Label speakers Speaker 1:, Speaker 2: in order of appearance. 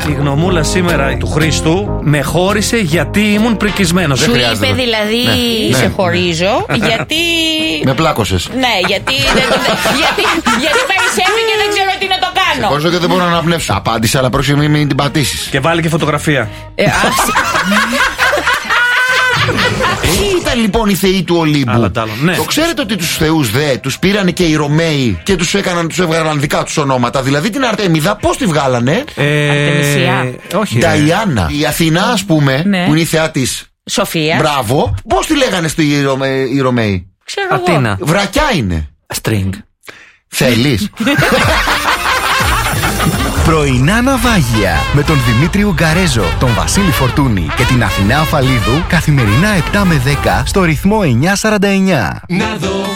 Speaker 1: Η γνωμούλα σήμερα του Χρήστου με χώρισε γιατί ήμουν πρικισμένος.
Speaker 2: Σου είπε δηλαδή σε χωρίζω γιατί...
Speaker 3: Με πλάκωσες.
Speaker 2: Ναι, γιατί περισσεύει και δεν ξέρω τι να το κάνω.
Speaker 3: Σε χώριζω και δεν μπορώ να αναπνεύσω. Απάντησε, αλλά πρόσεχε μην την πατήσεις.
Speaker 1: Και βάλει και φωτογραφία.
Speaker 3: Ποιοι ήταν λοιπόν οι θεοί του Ολύμπου?
Speaker 1: Ναι.
Speaker 3: Το ξέρετε ότι τους θεούς τους πήρανε και οι Ρωμαίοι και τους έβγαλαν δικά τους ονόματα. Δηλαδή την Αρτέμιδα πώς τη βγάλανε?
Speaker 2: Αρτεμισία.
Speaker 1: Όχι.
Speaker 3: Νταϊάννα. Η Αθηνά, ας πούμε, που είναι η θεά της
Speaker 2: Σοφία.
Speaker 3: Μπράβο. Πώς τη λέγανε οι Ρωμαίοι?
Speaker 2: Ξέρω
Speaker 1: Αθήνα.
Speaker 2: εγώ.
Speaker 3: Βρακιά είναι.
Speaker 1: String.
Speaker 3: Θέλεις?
Speaker 4: Πρωινά ναυάγια με τον Δημήτρη Ουγκαρέζο, τον Βασίλη Φορτούνη και την Αθηνά Αφαλίδου καθημερινά 7 με 10 στο ρυθμό 949.
Speaker 5: Να δω